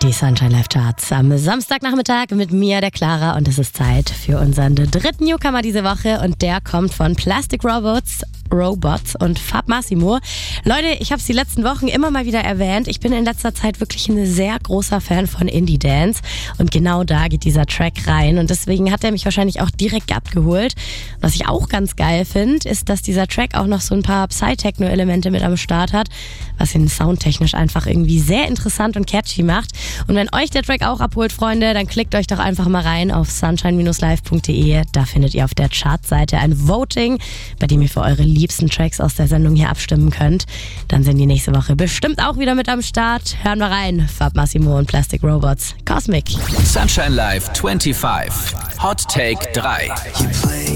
Die Sunshine Live Charts am Samstagnachmittag mit mir, der Clara, und es ist Zeit für unseren dritten Newcomer diese Woche und der kommt von Plastic Robots und Fab Massimo. Leute, ich habe es die letzten Wochen immer mal wieder erwähnt. Ich bin in letzter Zeit wirklich ein sehr großer Fan von Indie Dance und genau da geht dieser Track rein und deswegen hat er mich wahrscheinlich auch direkt abgeholt. Was ich auch ganz geil finde, ist, dass dieser Track auch noch so ein paar Psy-Techno-Elemente mit am Start hat, was ihn soundtechnisch einfach irgendwie sehr interessant und catchy macht. Und wenn euch der Track auch abholt, Freunde, dann klickt euch doch einfach mal rein auf sunshine-live.de. Da findet ihr auf der Chartseite ein Voting, bei dem ihr für eure liebsten Tracks aus der Sendung hier abstimmen könnt. Dann sind die nächste Woche bestimmt auch wieder mit am Start. Hören wir rein. Fab Massimo und Plastic Robots. Cosmic. Sunshine Live 25. Hot Take 3.